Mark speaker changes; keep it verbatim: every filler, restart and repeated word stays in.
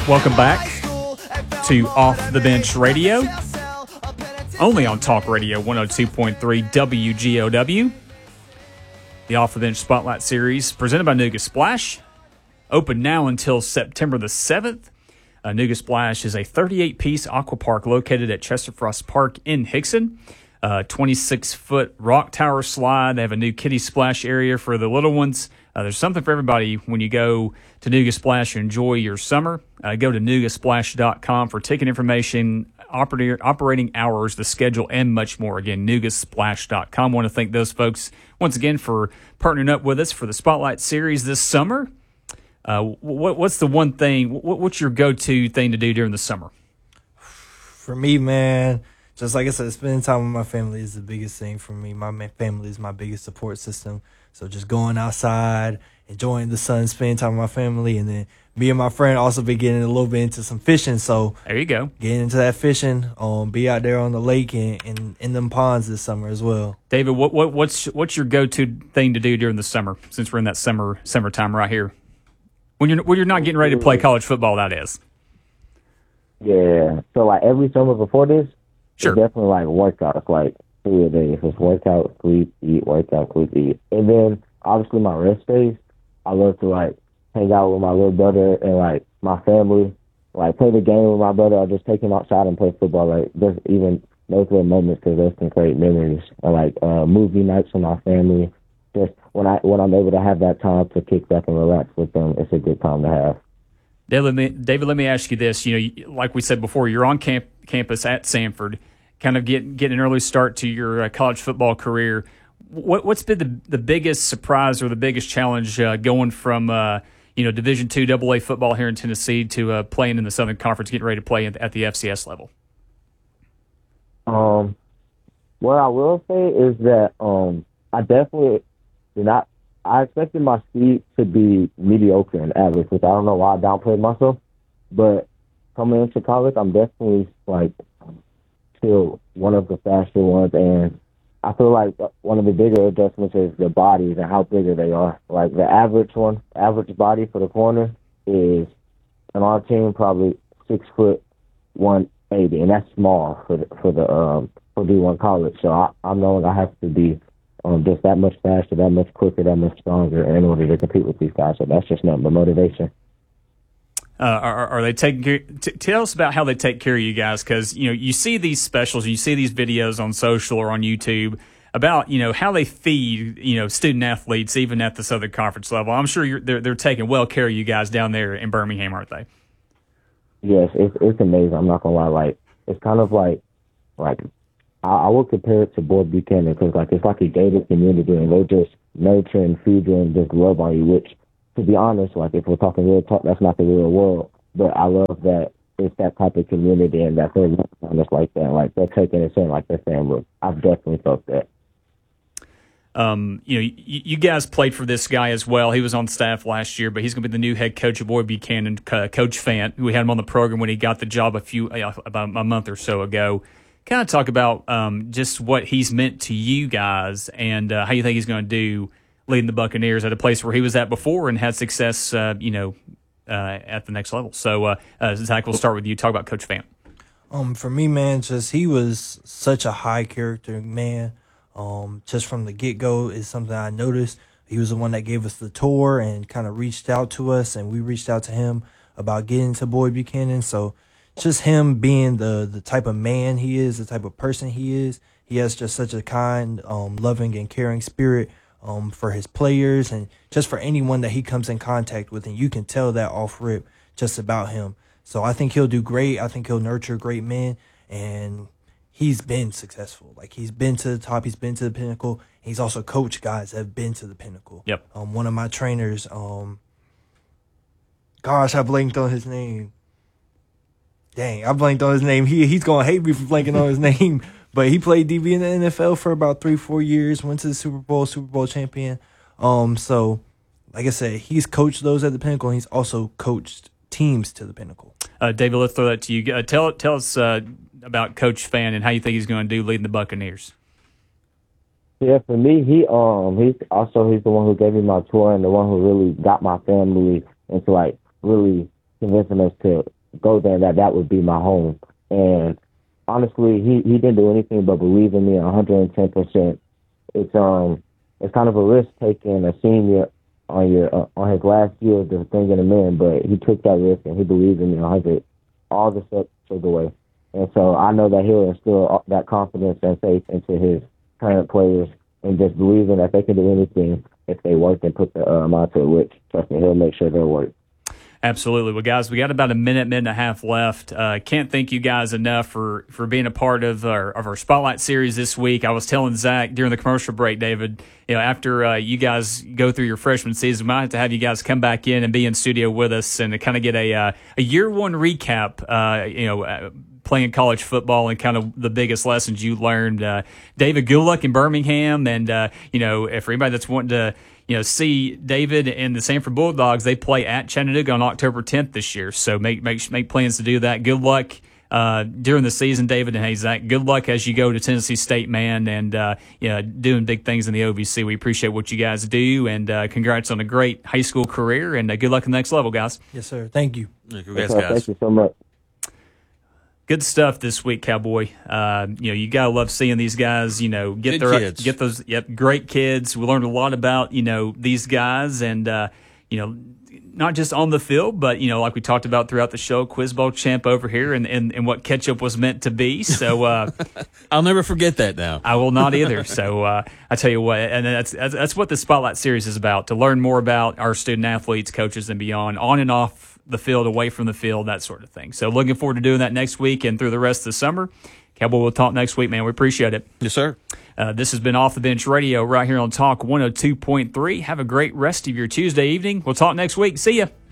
Speaker 1: Welcome back to Off the Bench Radio, only on Talk Radio one oh two point three W G O W. The Off the Bench Spotlight Series presented by Nooga Splash. Open now until September the seventh. Uh, Nooga Splash is a thirty-eight piece aqua park located at Chester Frost Park in Hickson. Uh, twenty-six foot rock tower slide. They have a new kiddie splash area for the little ones. Uh, there's something for everybody when you go to Nooga Splash and enjoy your summer. Uh, go to nooga splash dot com for ticket information, operating, operating hours, the schedule, and much more. Again, nooga splash dot com. I want to thank those folks once again for partnering up with us for the Spotlight Series this summer. Uh, what, what's the one thing, what, what's your go-to thing to do during the summer?
Speaker 2: For me, man, just like I said, spending time with my family is the biggest thing for me. My family is my biggest support system. So just going outside, enjoying the sun, spending time with my family, and then me and my friend also been getting a little bit into some fishing. So
Speaker 1: there you go.
Speaker 2: Getting into that fishing, um, be out there on the lake and, and in them ponds this summer as well.
Speaker 1: David, what, what what's what's your go-to thing to do during the summer, since we're in that summer summertime right here? When you're when you're not getting ready to play college football, that is.
Speaker 3: Yeah. So like every summer before this,
Speaker 1: sure.
Speaker 3: It's definitely like workouts, like three a day. It's workout, sleep, eat, workout, sleep, eat. And then obviously my rest days, I love to like hang out with my little brother and like my family, like play the game with my brother or just take him outside and play football. Like just even those little moments because those can create memories. Or like uh, movie nights with my family. Just when I when I'm able to have that time to kick back and relax with them, it's a good time to have.
Speaker 1: David, let me, David, let me ask you this. You know, like we said before, you're on camp, campus at Samford, kind of get, getting an early start to your uh, college football career. What, what's been the, the biggest surprise or the biggest challenge uh, going from, uh, you know, Division two double A football here in Tennessee to uh, playing in the Southern Conference, getting ready to play at the F C S level?
Speaker 3: Um, what I will say is that um, I definitely did not. I expected my speed to be mediocre and average, which I don't know why I downplayed myself. But coming into college, I'm definitely like still one of the faster ones, and I feel like one of the bigger adjustments is the bodies and how bigger they are. Like the average one, average body for the corner is on our team probably six foot one eighty, and that's small for the, for the um for D one college. So I, I'm knowing I have to be um just that much faster, that much quicker, that much stronger in order to compete with these guys. So that's just nothing but motivation.
Speaker 1: Uh, are, are they taking care? T- tell us about how they take care of you guys, because you know you see these specials, you see these videos on social or on YouTube about you know how they feed you know student athletes even at the Southern Conference level. I'm sure you're, they're they're taking well care of you guys down there in Birmingham, aren't they?
Speaker 3: Yes, it's it's amazing. I'm not gonna lie. Like it's kind of like like I, I would compare it to Boyd Buchanan because like it's like a gated community and they just nurture and feed you and just love on you, which. To be honest, like if we're talking real talk, that's not the real world. But I love that it's that type of community and that they're honest like that. Like they're taking it in like their family. I've definitely felt that.
Speaker 1: Um, you know, you, you guys played for this guy as well. He was on staff last year, but he's going to be the new head coach of Boyd Buchanan, uh, Coach Fant. We had him on the program when he got the job a few uh, about a month or so ago. Kind of talk about um, just what he's meant to you guys and uh, how you think he's going to do leading the Buccaneers at a place where he was at before and had success, uh, you know, uh, at the next level. So, uh, uh, Zach, we'll start with you. Talk about Coach Fant.
Speaker 2: Um, for me, man, just he was such a high character man. Um, just from the get go is something I noticed. He was the one that gave us the tour and kind of reached out to us, and we reached out to him about getting to Boyd Buchanan. So, just him being the the type of man he is, the type of person he is. He has just such a kind, um, loving, and caring spirit. Um, for his players and just for anyone that he comes in contact with. And you can tell that off rip just about him. So I think he'll do great. I think he'll nurture great men. And he's been successful. Like he's been to the top. He's been to the pinnacle. He's also coached guys that have been to the pinnacle.
Speaker 1: Yep.
Speaker 2: Um, one of my trainers, um, gosh, I blanked on his name. Dang, I blanked on his name. He He's going to hate me for blanking on his name. But he played D B in the N F L for about three, four years, went to the Super Bowl, Super Bowl champion. Um, so, like I said, he's coached those at the pinnacle, and he's also coached teams to the pinnacle.
Speaker 1: Uh, David, let's throw that to you. Uh, tell tell us uh, about Coach Fant and how you think he's going to do leading the Buccaneers.
Speaker 3: Yeah, for me, he um he's also he's the one who gave me my tour and the one who really got my family into like really convincing us to go there, that that would be my home. And honestly, he, he didn't do anything but believe in me one hundred ten percent. It's um it's kind of a risk taking a senior on your uh, on his last year of bringing him in, but he took that risk and he believed in me one hundred all the steps of the way. And so I know that he'll instill that confidence and faith into his current players and just believing that they can do anything if they work and put the uh, mind to it, which, trust me, he'll make sure they'll work.
Speaker 1: Absolutely. Well, guys, we got about a minute, minute and a half left. Uh, can't thank you guys enough for, for being a part of our, of our Spotlight series this week. I was telling Zach during the commercial break, David, you know, after uh, you guys go through your freshman season, we might have to have you guys come back in and be in studio with us and to kind of get a uh, a year one recap, uh, you know, uh, playing college football and kind of the biggest lessons you learned. Uh, David, good luck in Birmingham. And, uh, you know, for anybody that's wanting to, you know, see David and the Sanford Bulldogs, they play at Chattanooga on October tenth this year. So make make make plans to do that. Good luck uh, during the season, David, and hey, Zach, good luck as you go to Tennessee State, man, and uh, you know, doing big things in the O V C. We appreciate what you guys do, and uh, congrats on a great high school career, and uh, good luck in the next level, guys.
Speaker 2: Yes, sir. Thank you.
Speaker 4: Yeah, congrats,
Speaker 3: Yes,
Speaker 4: guys.
Speaker 3: thank you so much.
Speaker 1: Good stuff this week, Cowboy. Uh, you know, you gotta love seeing these guys. You know, get
Speaker 4: Good
Speaker 1: their
Speaker 4: kids.
Speaker 1: get those yep, great kids. We learned a lot about you know these guys, and uh, you know, not just on the field, but you know, like we talked about throughout the show, Quiz Bowl champ over here, and and, and what ketchup was meant to be. So uh,
Speaker 4: I'll never forget that now.
Speaker 1: I will not either. So uh, I tell you what, and that's, that's that's what the Spotlight series is about: to learn more about our student athletes, coaches, and beyond, on and off the field, away from the field, that sort of thing. So looking forward to doing that next week and through the rest of the summer. Cowboy, we'll talk next week, man. We appreciate it.
Speaker 4: Yes, sir.
Speaker 1: Uh, this has been Off the Bench Radio right here on Talk one oh two point three. Have a great rest of your Tuesday evening. We'll talk next week. See ya.